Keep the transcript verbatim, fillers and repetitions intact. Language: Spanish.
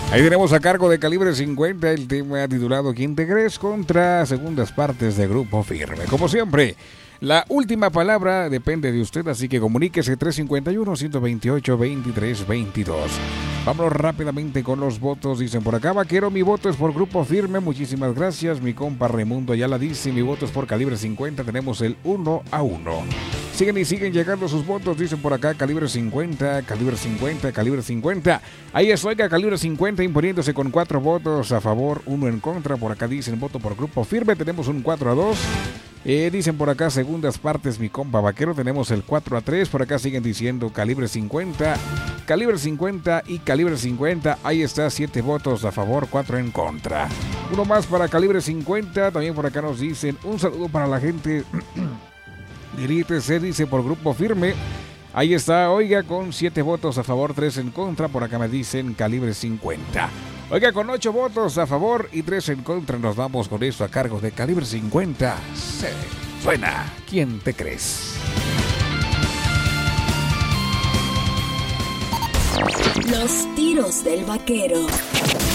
Ahí tenemos a cargo de Calibre cincuenta el tema titulado ¿Quién te crees? Contra segundas partes de Grupo Firme. Como siempre, la última palabra depende de usted, así que comuníquese tres cinco uno, uno dos ocho, veintitrés veintidós. Vámonos rápidamente con los votos. Dicen por acá, Vaquero, mi voto es por Grupo Firme. Muchísimas gracias. Mi compa Raimundo Ayala dice, mi voto es por Calibre cincuenta. Tenemos el uno a uno. Siguen y siguen llegando sus votos. Dicen por acá, Calibre cincuenta, Calibre cincuenta, Calibre cincuenta. Ahí es, oiga, Calibre cincuenta imponiéndose con cuatro votos a favor, uno en contra. Por acá dicen voto por Grupo Firme. Tenemos un cuatro a dos. Eh, dicen por acá segundas partes, mi compa Vaquero, tenemos el cuatro a tres. Por acá siguen diciendo Calibre cincuenta, Calibre cincuenta y Calibre cincuenta. Ahí está, siete votos a favor, cuatro en contra. Uno más para Calibre cincuenta. También por acá nos dicen un saludo para la gente de se dice por Grupo Firme. Ahí está, oiga, con siete votos a favor, tres en contra. Por acá me dicen Calibre cincuenta. Oiga, con ocho votos a favor y tres en contra, nos vamos con esto a cargo de Calibre cincuenta. Se suena ¿Quién te crees? Los tiros del Vaquero.